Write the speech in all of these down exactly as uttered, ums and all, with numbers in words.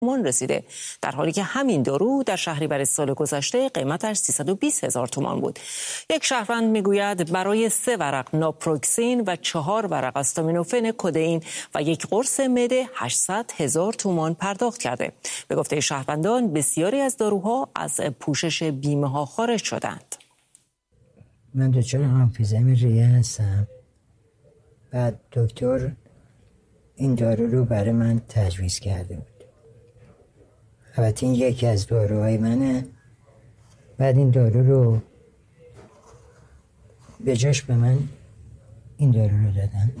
تومان رسیده، در حالی که همین دارو در شهریور سال گذشته قیمتش سیصد و بیست هزار تومان بود. یک شهروند میگوید برای سه ورق ناپروکسین و چهار ورق آستامینوفن کدئین و یک قرص معده هشتصد هزار تومان پرداخت کرده. به گفته شهروندان بسیاری از داروها از پوشش بیمه ها خارج شدند. من دچار امفیزم ریه هستم. بعد دکتر این دارو رو برای من تجویز کرده بود. البته این یکی از داروهای منه. بعد این دارو رو به جاش به من این دارو رو دادن.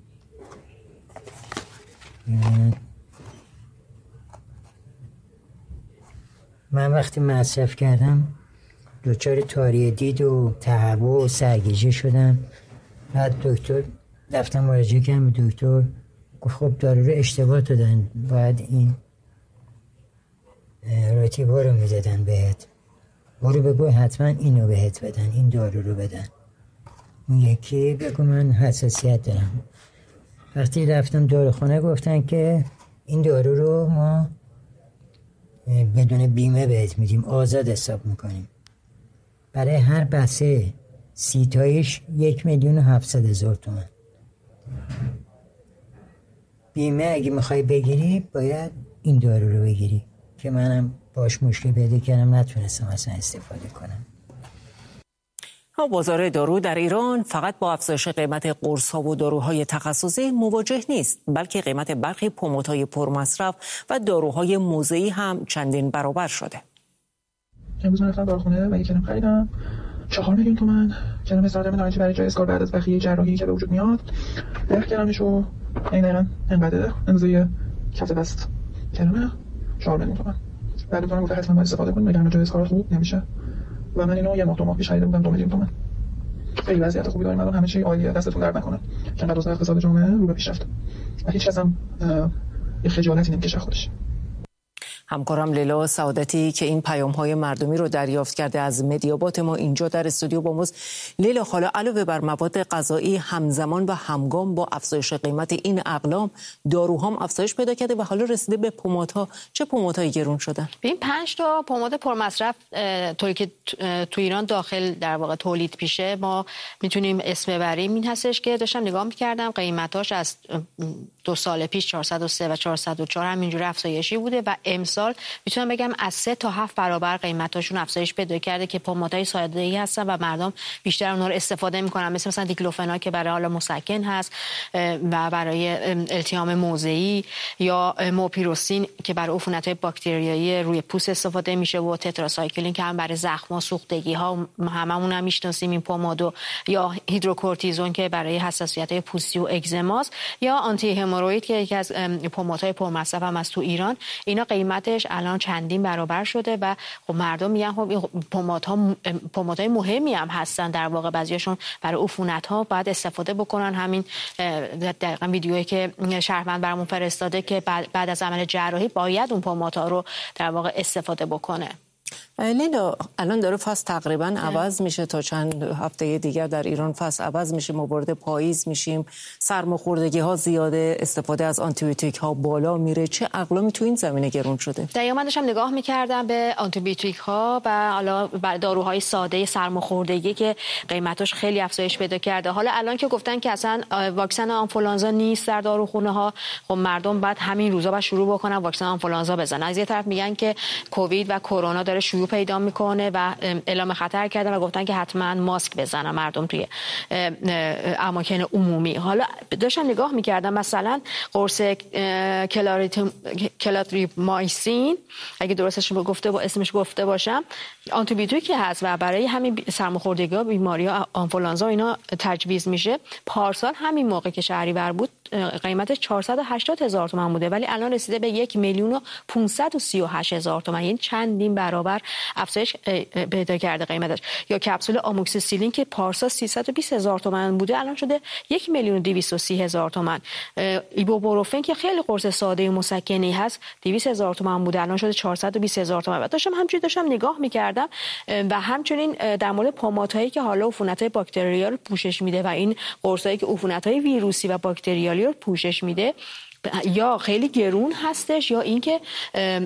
من وقتی مصرف کردم دچار تاری دید و تهوع و سرگیجه شدم. بعد دکتر رفتم مراجعه کردم به دکتر، گفت خب دارو رو اشتباه دادن، باید این راتیبا رو میدادن بهت، برو بگو حتما اینو بهت بدن، این دارو رو بدن. اون یکی بگو من حساسیت دارم. وقتی رفتم داروخانه گفتن که این دارو رو ما بدون بیمه بهت میدیم، آزاد حساب میکنیم. برای هر بسته سی تایش یک میلیون و هفتصد هزار تومان. بیمه اگه میخوای بگیری باید این دارو رو بگیری که منم باش مشکل پیدا کردم، نتونستم اصلا استفاده کنم. بازار دارو در ایران فقط با افزایش قیمت قرص‌ها و داروهای تخصصی مواجه نیست، بلکه قیمت برخی پمادهای پرمصرف و داروهای موضعی هم چندین برابر شده. امروز من رفتم داروخونه و یک کرم خریدم چهار میلیون تومان. کرم استارتم نارنجی برای جای اسکار بعد از بخیه جراحی که به وجود میاد. ده کرمشو این دقیقاً انقدر اندازه کف دست کرمه چهار میلیون تومان. بعد دکترم گفت حتما باید استفاده کنید مگر جای اسکار خوب نمیشه. و من اینو یه ماه دو ماه پیش خریده بودم دو میلیون تومان. خیلی وضعیت خوبی داریم الان، همه چی عالیه، دستتون درد نکنه. که انقدر وضع اقتصاد جامعه رو به پیشرفت و هیچ کس هم یه خجالتی نمیکشه خودش. همکارم لیلا سعادتی که این پیام‌های مردمی رو دریافت کرده از مدیابات ما اینجا در استودیو با ماست. لیلا، حالا علاوه بر مواد غذایی همزمان و همگام با افزایش قیمت این اقلام، داروها هم افزایش پیدا کرده و حالا رسیده به پمادها. چه پمادهایی گرون شدن؟ ببین پنج تا پماد پرمصرف طوری که تو ایران داخل در واقع تولید میشه ما میتونیم اسم ببریم. این هستش که داشتم نگاه می‌کردم قیمتاش از دو سال پیش چهارصد و سه و چهارصد و چهار همینجوری افزایشی بوده و امسال میتونم بگم از سه تا هفت برابر قیمتاشون افزایش پیدا کرده که پمادهای ساده‌ای هستن و مردم بیشتر اونها رو استفاده میکنن، مثل مثلا دیکلوفناک که برای حالا مسکن هست و برای التیام موضعی، یا موپیروسین که برای عفونت‌های باکتریایی روی پوست استفاده میشه و تتراسایکلین که هم برای زخم‌ها، سوختگی‌ها، هممون هم میشناسیم این پمادو، یا هیدروکورتیزون که برای حساسیت‌های پوستی و اگزماست، یا آنتی هموروئید که یکی از پمادهای پرمصرف هم از تو ایران. اینا قیمتش الان چندین برابر شده و خب مردم میگن خب پمادها پمادهای مهمی هم هستن، در واقع بعضیاشون برای عفونت‌ها باید استفاده بکنن. همین دقیقاً ویدیویی که شهروند برامون فرستاده که بعد از عمل جراحی باید اون پمادها رو در واقع استفاده بکنه. لیلا، الان داره فصل تقریبا عوض میشه، تا چند هفته دیگر در ایران فصل عوض میشه، ما وارد پاییز میشیم، سرماخوردگی ها زیاده، استفاده از آنتی بیوتیک ها بالا میره. چه اقلامی تو این زمینه گرون شده؟ دقیقاً من داشتم نگاه میکردم به آنتی بیوتیک ها و حالا داروهای ساده سرماخوردگی که قیمتاش خیلی افزایش پیدا کرده. حالا الان که گفتن که اصلا واکسن آنفولانزا نیست در داروخونه ها، خب مردم بعد همین روزا بعد شروع بکنن واکسن آنفولانزا بزنن. از یه طرف میگن که کووید و کرونا داره شیوع پیدا میکنه و اعلام خطر کردن و گفتن که حتما ماسک بزنن مردم توی اماکن عمومی. حالا داشتم نگاه میکردم مثلا قرص کلاتریمایسین اگه درستش گفته با اسمش گفته باشم آنتی بیوتیکی هست و برای همین سرماخوردگی‌ها، بیماری‌ها، آنفولانزا اینا تجویز میشه. پارسال همین موقع که شهریور بود قیمتش چهارصد و هشتاد هزار تومان بوده ولی الان رسیده به یک میلیون و پانصد و سی و هشت هزار تومان، یعنی چندین برابر افزایش پیدا کرده قیمتش. یا کپسول آموکسیسیلین که پارسال سیصد و بیست هزار تومان بوده الان شده یک میلیون و دویست و سی هزار تومان. ایبوپروفن که خیلی قرص ساده و مسکنی هست دویست هزار تومان بوده الان شده چهارصد و بیست هزار تومان. و داشتم همچنین داشتم نگاه می‌کردم و همچنین در مورد پمادهایی که حالا عفونت‌های باکتریال پوشش میده و این قرصایی که عفونت‌های ویروسی و باکتریالی رو پوشش میده یا خیلی گرون هستش یا اینکه